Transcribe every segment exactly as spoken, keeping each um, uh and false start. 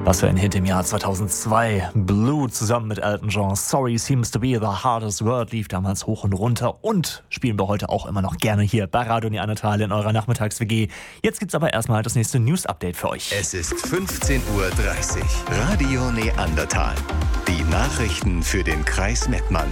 Was für ein Hit im Jahr zweitausendzwei. Blue zusammen mit Elton John. Sorry seems to be the hardest word lief damals hoch und runter und spielen wir heute auch immer noch gerne hier bei Radio Neandertal in eurer Nachmittags-W G. Jetzt gibt's aber erstmal das nächste News-Update für euch. Es ist fünfzehn Uhr dreißig. Radio Neandertal. Die Nachrichten für den Kreis Mettmann.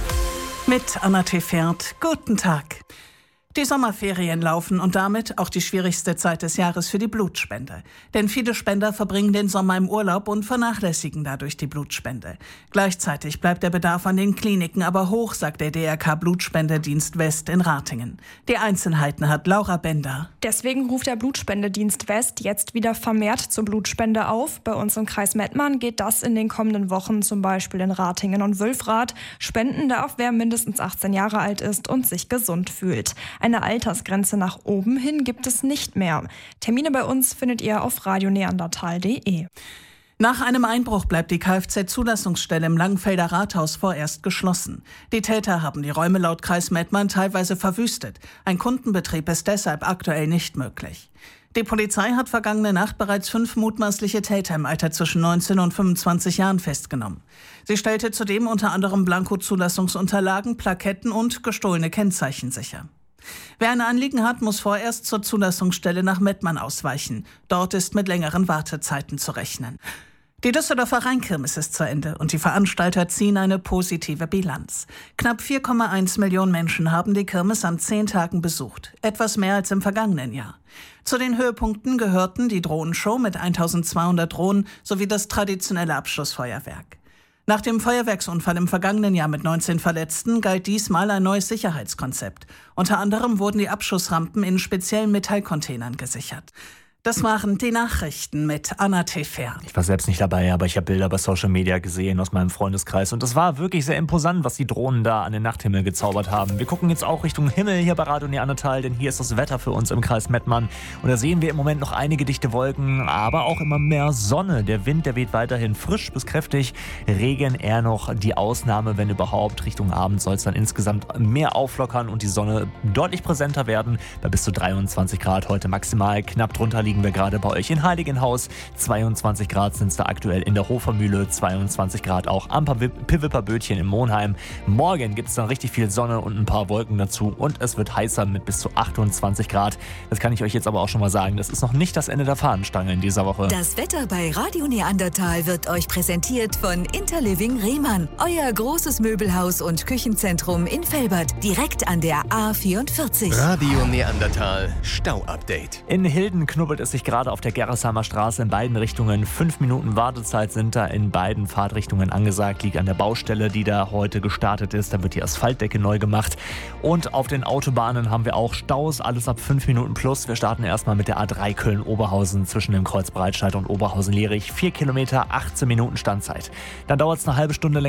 Mit Anna Tefert. Guten Tag. Die Sommerferien laufen und damit auch die schwierigste Zeit des Jahres für die Blutspende. Denn viele Spender verbringen den Sommer im Urlaub und vernachlässigen dadurch die Blutspende. Gleichzeitig bleibt der Bedarf an den Kliniken aber hoch, sagt der D R K Blutspendedienst West in Ratingen. Die Einzelheiten hat Laura Bender. Deswegen ruft der Blutspendedienst West jetzt wieder vermehrt zur Blutspende auf. Bei uns im Kreis Mettmann geht das in den kommenden Wochen zum Beispiel in Ratingen und Wülfrath. Spenden darf, wer mindestens achtzehn Jahre alt ist und sich gesund fühlt. Eine Altersgrenze nach oben hin gibt es nicht mehr. Termine bei uns findet ihr auf radio neandertal punkt de. Nach einem Einbruch bleibt die Kfz-Zulassungsstelle im Langenfelder Rathaus vorerst geschlossen. Die Täter haben die Räume laut Kreis Mettmann teilweise verwüstet. Ein Kundenbetrieb ist deshalb aktuell nicht möglich. Die Polizei hat vergangene Nacht bereits fünf mutmaßliche Täter im Alter zwischen neunzehn und fünfundzwanzig Jahren festgenommen. Sie stellte zudem unter anderem Blanko-Zulassungsunterlagen, Plaketten und gestohlene Kennzeichen sicher. Wer ein Anliegen hat, muss vorerst zur Zulassungsstelle nach Mettmann ausweichen. Dort ist mit längeren Wartezeiten zu rechnen. Die Düsseldorfer Rheinkirmes ist zu Ende und die Veranstalter ziehen eine positive Bilanz. Knapp vier Komma eins Millionen Menschen haben die Kirmes an zehn Tagen besucht, etwas mehr als im vergangenen Jahr. Zu den Höhepunkten gehörten die Drohnenshow mit eintausendzweihundert Drohnen sowie das traditionelle Abschussfeuerwerk. Nach dem Feuerwerksunfall im vergangenen Jahr mit neunzehn Verletzten galt diesmal ein neues Sicherheitskonzept. Unter anderem wurden die Abschussrampen in speziellen Metallcontainern gesichert. Das waren die Nachrichten mit Anna Tefert. Ich war selbst nicht dabei, aber ich habe Bilder bei Social Media gesehen aus meinem Freundeskreis und es war wirklich sehr imposant, was die Drohnen da an den Nachthimmel gezaubert haben. Wir gucken jetzt auch Richtung Himmel hier bei Radio Neandertal, denn hier ist das Wetter für uns im Kreis Mettmann und da sehen wir im Moment noch einige dichte Wolken, aber auch immer mehr Sonne. Der Wind, der weht weiterhin frisch bis kräftig, Regen eher noch die Ausnahme, wenn überhaupt. Richtung Abend soll es dann insgesamt mehr auflockern und die Sonne deutlich präsenter werden, bei bis zu dreiundzwanzig Grad heute maximal. Knapp drunter liegen wir gerade bei euch in Heiligenhaus. zweiundzwanzig Grad sind es da aktuell in der Hofermühle, zweiundzwanzig Grad auch am Pivipperbötchen in Monheim. Morgen gibt es dann richtig viel Sonne und ein paar Wolken dazu und es wird heißer mit bis zu achtundzwanzig Grad. Das kann ich euch jetzt aber auch schon mal sagen, das ist noch nicht das Ende der Fahnenstange in dieser Woche. Das Wetter bei Radio Neandertal wird euch präsentiert von Interliving Rehmann, euer großes Möbelhaus und Küchenzentrum in Velbert, direkt an der A vierundvierzig. Radio Neandertal Stau-Update. In Hilden knubbelt es sich gerade auf der Gerresheimer Straße in beiden Richtungen. Fünf Minuten Wartezeit sind da in beiden Fahrtrichtungen angesagt. Liegt an der Baustelle, die da heute gestartet ist. Da wird die Asphaltdecke neu gemacht. Und auf den Autobahnen haben wir auch Staus. Alles ab fünf Minuten plus. Wir starten erstmal mit der A drei Köln-Oberhausen zwischen dem Kreuz Breitscheid und Oberhausen-Lierich. Vier Kilometer, achtzehn Minuten Standzeit. Dann dauert es eine halbe Stunde länger.